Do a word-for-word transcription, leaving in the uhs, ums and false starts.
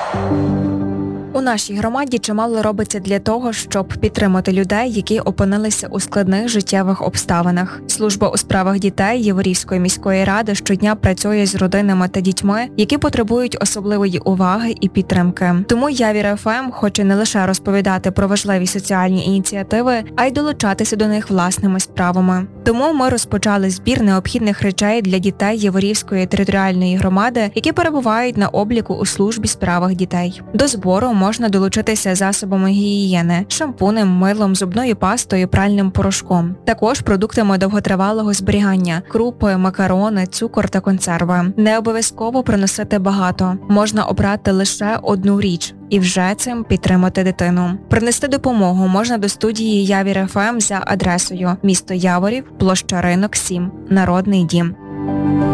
У нашій громаді чимало робиться для того, щоб підтримати людей, які опинилися у складних життєвих обставинах. Служба у справах дітей Яворівської міської ради щодня працює з родинами та дітьми, які потребують особливої уваги і підтримки. Тому Явір еф ем хоче не лише розповідати про важливі соціальні ініціативи, а й долучатися до них власними справами. Тому ми розпочали збір необхідних речей для дітей Яворівської територіальної громади, які перебувають на обліку у службі справах дітей. До збору можна долучитися засобами гігієни, шампунем, милом, зубною пастою, пральним порошком. Також продуктами довготривалого зберігання, крупи, макарони, цукор та консерви. Не обов'язково приносити багато. Можна обрати лише одну річ і вже цим підтримати дитину. Принести допомогу можна до студії Явір еф ем за адресою: місто Яворів, площа Ринок, сім, Народний дім.